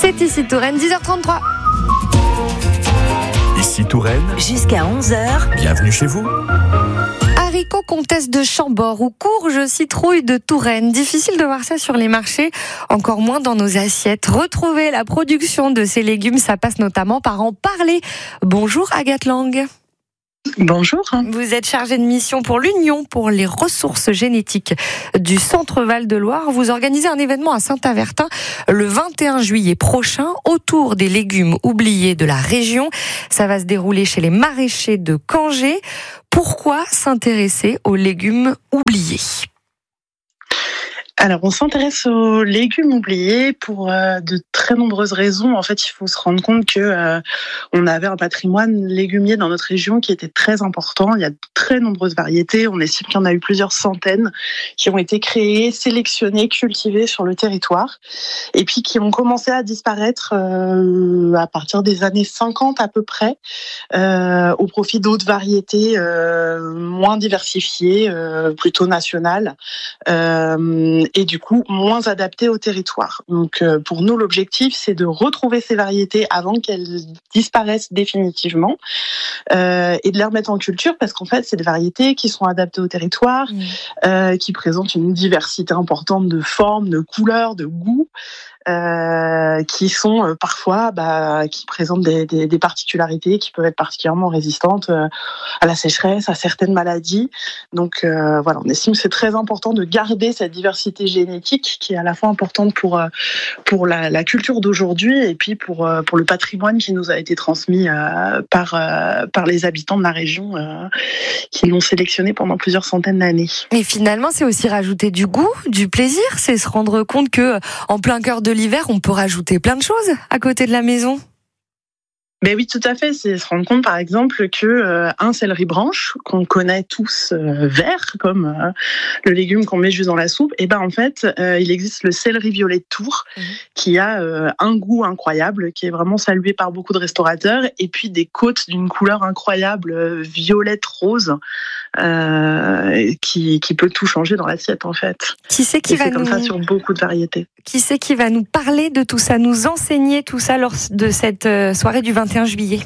C'est ici Touraine, 10h33. Ici Touraine, jusqu'à 11h. Bienvenue chez vous. Haricots comtesse de Chambord ou courges citrouilles de Touraine. Difficile de voir ça sur les marchés, encore moins dans nos assiettes. Retrouver la production de ces légumes, ça passe notamment par en parler. Bonjour Agathe Lang. Bonjour. Vous êtes chargée de mission pour l'Union pour les ressources génétiques du Centre Val-de-Loire. Vous organisez un événement à Saint-Avertin le 21 juillet prochain autour des légumes oubliés de la région. Ça va se dérouler chez les maraîchers de Cangé. Pourquoi s'intéresser aux légumes oubliés ? Alors, on s'intéresse aux légumes oubliés pour de très nombreuses raisons. En fait, il faut se rendre compte que on avait un patrimoine légumier dans notre région qui était très important. Il y a de très nombreuses variétés. On estime qu'il y en a eu plusieurs centaines qui ont été créées, sélectionnées, cultivées sur le territoire, et puis qui ont commencé à disparaître à partir des années 50 à peu près, au profit d'autres variétés moins diversifiées, plutôt nationales. Et du coup moins adaptées au territoire. Donc pour nous, l'objectif, c'est de retrouver ces variétés avant qu'elles disparaissent définitivement et de les remettre en culture, parce qu'en fait, c'est des variétés qui sont adaptées au territoire, qui présentent une diversité importante de formes, de couleurs, de goûts, qui sont parfois qui présentent des particularités qui peuvent être particulièrement résistantes à la sécheresse, à certaines maladies. Donc voilà, on estime que c'est très important de garder cette diversité génétique qui est à la fois importante pour la culture d'aujourd'hui et puis pour le patrimoine qui nous a été transmis par les habitants de la région qui l'ont sélectionné pendant plusieurs centaines d'années. Et finalement, c'est aussi rajouter du goût, du plaisir, c'est se rendre compte que en plein cœur de l'hiver, on peut rajouter plein de choses à côté de la maison. Ben oui, tout à fait. C'est se rendre compte, par exemple, que un céleri branche qu'on connaît tous vert, comme le légume qu'on met juste dans la soupe, et ben en fait, il existe le céleri violet de Tours qui a un goût incroyable, qui est vraiment salué par beaucoup de restaurateurs, et puis des côtes d'une couleur incroyable, violette rose, qui peut tout changer dans l'assiette en fait. Qui c'est qui va c'est comme ça sur beaucoup de variétés. Qui c'est qui va nous parler de tout ça, nous enseigner tout ça lors de cette soirée du 21 juillet?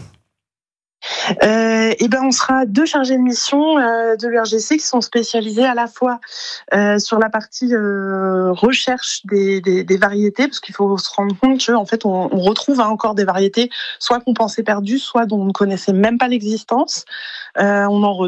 On sera deux chargés de mission de l'URGC qui sont spécialisés à la fois sur la partie recherche des variétés, parce qu'il faut se rendre compte qu'en fait on retrouve encore des variétés soit qu'on pensait perdues, soit dont on ne connaissait même pas l'existence. On en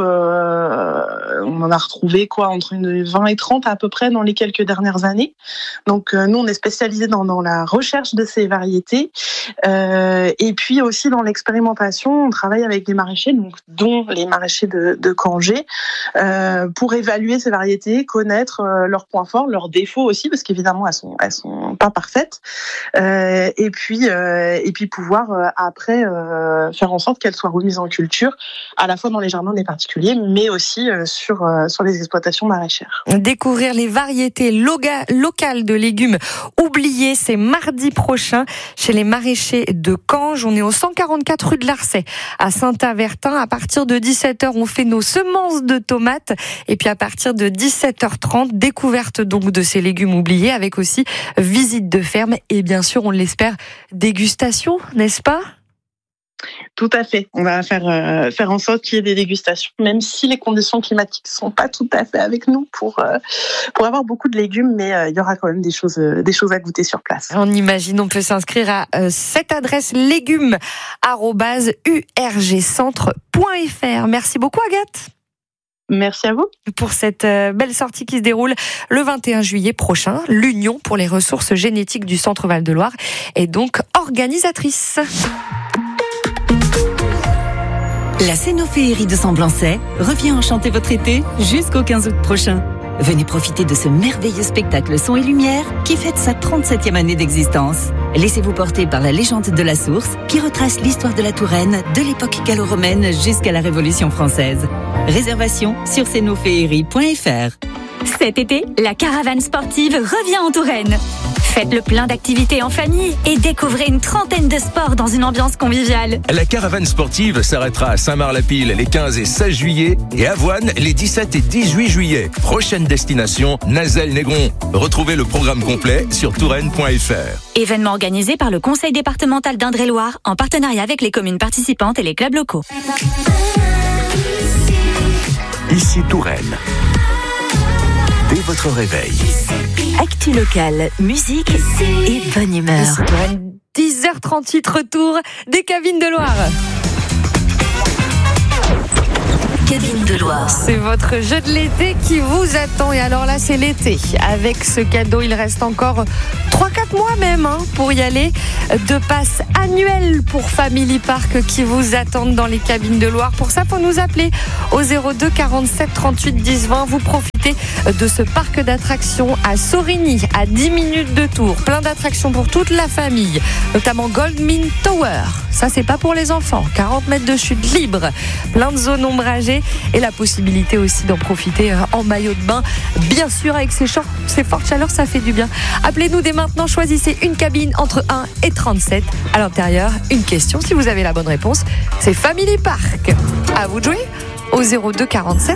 a retrouvé entre une 20 et 30 à peu près dans les quelques dernières années. Donc nous on est spécialisés dans la recherche de ces variétés et puis aussi dans l'expérimentation. On travaille avec des maraîchers, dont les maraîchers de Cangé, pour évaluer ces variétés, connaître leurs points forts, leurs défauts aussi, parce qu'évidemment elles sont pas parfaites, et puis pouvoir après faire en sorte qu'elles soient remises en culture, à la fois dans les jardins des particuliers, mais aussi sur les exploitations maraîchères. Découvrir les variétés locales de légumes oubliés, c'est mardi prochain chez les maraîchers de Cange. On est au 144 rue de Larçay à Saint-Avertin. À partir de 17h, on fait nos semences de tomates. Et puis à partir de 17h30, découverte donc de ces légumes oubliés, avec aussi visite de ferme et bien sûr, on l'espère, dégustation, n'est-ce pas ? Tout à fait. On va faire en sorte qu'il y ait des dégustations, même si les conditions climatiques sont pas tout à fait avec nous pour avoir beaucoup de légumes, mais il y aura quand même des choses à goûter sur place. On imagine, on peut s'inscrire à cette adresse légumes@urgcentre.fr. Merci beaucoup Agathe. Merci à vous. Pour cette belle sortie qui se déroule le 21 juillet prochain, l'Union pour les ressources génétiques du Centre Val-de-Loire est donc organisatrice. La Cénoféerie de Semblançay revient enchanter votre été jusqu'au 15 août prochain. Venez profiter de ce merveilleux spectacle son et lumière qui fête sa 37e année d'existence. Laissez-vous porter par la légende de la source qui retrace l'histoire de la Touraine de l'époque gallo-romaine jusqu'à la Révolution française. Réservation sur cénoféerie.fr. Cet été, la caravane sportive revient en Touraine. Faites le plein d'activités en famille et découvrez une trentaine de sports dans une ambiance conviviale. La caravane sportive s'arrêtera à Saint-Marc-la-Pile les 15 et 16 juillet et Avoine les 17 et 18 juillet. Prochaine destination, Nazelles-Négron. Retrouvez le programme complet sur touraine.fr. Événement organisé par le Conseil départemental d'Indre-et-Loire en partenariat avec les communes participantes et les clubs locaux. Ici Touraine. Dès votre réveil. Actu locale, musique et bonne humeur. 10h38, retour des cabines de Loire. Cabine de Loire. C'est votre jeu de l'été qui vous attend. Et alors là, c'est l'été. Avec ce cadeau, il reste encore 3-4 mois même pour y aller. De passes annuelles pour Family Park qui vous attendent dans les cabines de Loire. Pour ça, il faut nous appeler au 02 47 38 10 20. Vous profitez de ce parc d'attractions à Sorigny, à 10 minutes de Tours. Plein d'attractions pour toute la famille, notamment Goldmine Tower. Ça, c'est pas pour les enfants. 40 mètres de chute libre, plein de zones ombragées et la possibilité aussi d'en profiter en maillot de bain. Bien sûr, avec ces fortes chaleurs, ça fait du bien. Appelez-nous dès maintenant, choisissez une cabine entre 1 et 37. À l'intérieur, une question. Si vous avez la bonne réponse, c'est Family Park. À vous de jouer au 02 47